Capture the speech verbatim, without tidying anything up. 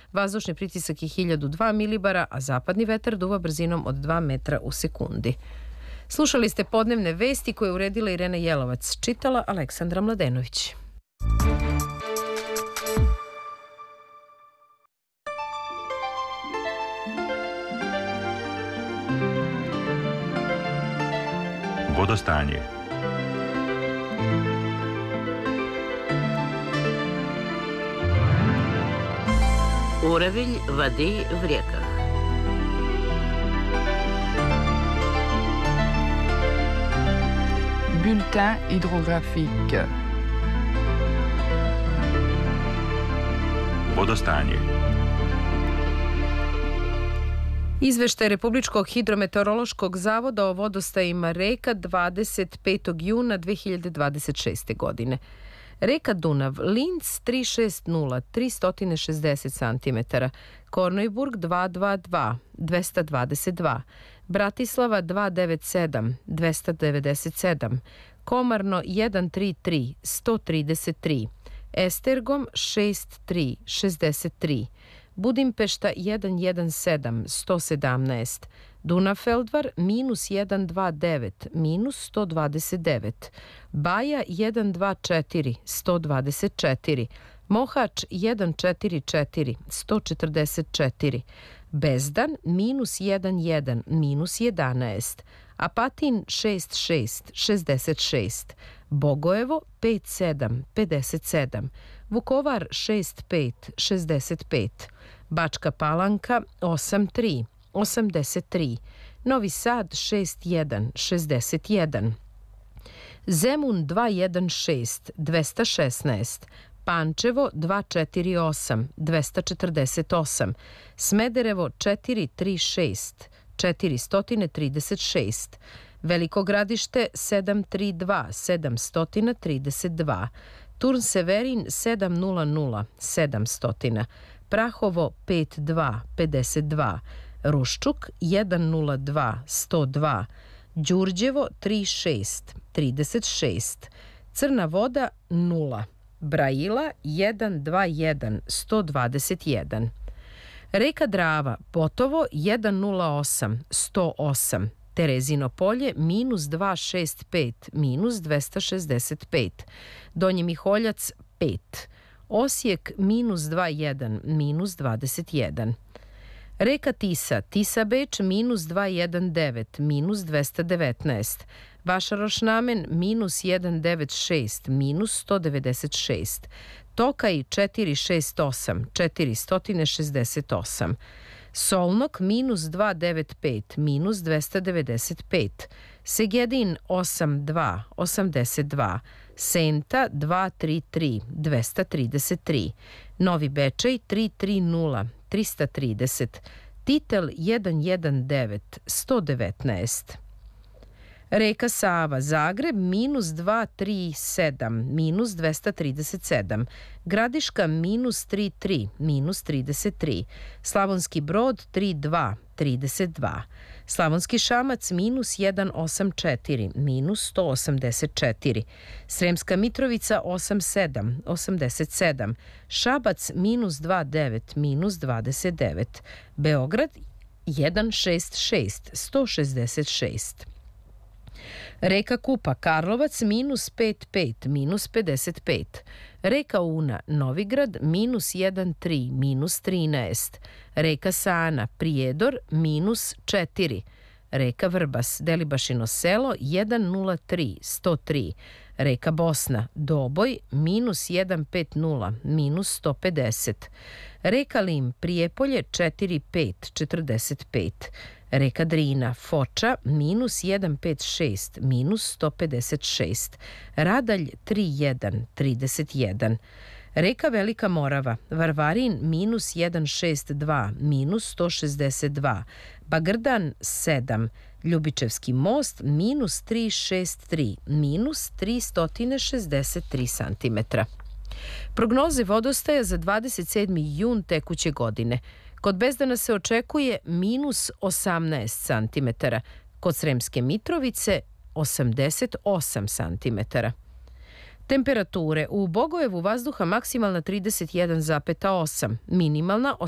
vazdušni pritisak je hiljadu dva milibara, a zapadni vetar duva brzinom od dva metra u sekundi. Slušali ste podnevne vesti koje je uredila Irena Jelovac, čitala Aleksandra Mladenović. Vodostanje. Уровень воды в реках. Bulletin hydrographique. Vodostanje. Izveštaj Republičkog hidrometeorološkog zavoda o vodostajima reka dvadeset petog juna dve hiljade dvadeset šeste. godine. Reka Dunav, Linz tri šest nula, tristo šezdeset centimetara, Kornojburg dva dva dva, dvesta dvadeset dva, Bratislava dva devet sedam, dvesta devedeset sedam, Komarno jedan tri tri, sto trideset tri, Estergom šest tri, šezdeset tri, Budimpešta jedan jedan sedam, sto sedamnaest, Dunafeldvar minus jedan dva devet, minus sto dvadeset devet, Baja jedan dva četiri, sto dvadeset četiri, Mohač jedan četiri četiri, sto četrdeset četiri, Bezdan minus jedan jedan, minus jedanaest, Apatin šest šest, šezdeset šest, Bogojevo pet sedam, pedeset sedam, Vukovar šest pet, šezdeset pet, Bačka Palanka osam tri, osamdeset tri, Novi Sad šest jedan, šezdeset jedan, Zemun dva jedan šest, dvesta šesnaest, Pančevo dva četiri osam, dvesta četrdeset osam, Smederevo četiri tri šest, četiristo trideset šest, Veliko Gradište sedam tri dva, sedamsto trideset dva, Turn Severin sedam nula nula, sedamsto, Prahovo pet dva, pedeset dva, Ruščuk jedan nula dva, sto dva, Đurđevo tri šest, trideset šest, Crna Voda nula, Brajila jedan dva jedan, sto dvadeset jedan, Reka Drava, Potovo jedan nula osam, sto osam, Terezino Polje minus dva šest pet, minus dvesta šezdeset pet, Donji Miholjac pet, Osijek minus dva jedan, minus dvadeset jedan, Reka Tisa, Tisa Beč minus dva jedan devet, minus dvesta devetnaest, Vašaroš Namen minus jedan devet šest, minus sto devedeset šest, Tokaj četiri šest osam, četiristo šezdeset osam, Solnok minus dva devet pet, minus dvesta devedeset pet, Segedin osam dva, osamdeset dva, Senta dva tri tri, dvesta trideset tri, Novi Bečej tri tri nula, trista trideset, Titel jedan jedan devet, sto devetnaest. Reka Sava, Zagreb minus dva tri sedam, minus dvesta trideset sedam, Gradiška minus tri tri, minus trideset tri, Slavonski Brod tri dva, trideset dva, Slavonski Šamac minus jedan osam četiri, minus sto osamdeset četiri, Sremska Mitrovica osam sedam, osamdeset sedam, Šabac minus dva devet, minus dvadeset devet, Beograd jedan šest šest, sto šezdeset šest. Reka Kupa, Karlovac minus pet pet, minus pedeset pet, Reka Una, Novigrad minus jedan tri, minus trinaest, Reka Sana, Prijedor minus četiri, Reka Vrbas, Delibašino selo jedan nula tri, sto tri, Reka Bosna, Doboj minus jedan pet nula, minus sto pedeset, Reka Lim, Prijepolje četiri pet, četrdeset pet, Reka Drina, Foča, minus jedan pet šest, minus sto pedeset šest, Radalj tri jedan, trideset jedan, Reka Velika Morava, Varvarin, minus jedan šest dva, minus sto šezdeset dva, Bagrdan sedam, Ljubičevski most, minus tri šest tri, minus tristo šezdeset tri centimetra. Prognoze vodostaja za dvadeset sedmi jun tekuće godine. Kod Bezdana se očekuje minus osamnaest centimetara, kod Sremske Mitrovice osamdeset osam centimetara. Temperature u Bogojevu vazduha maksimalna trideset jedan zarez osam, minimalna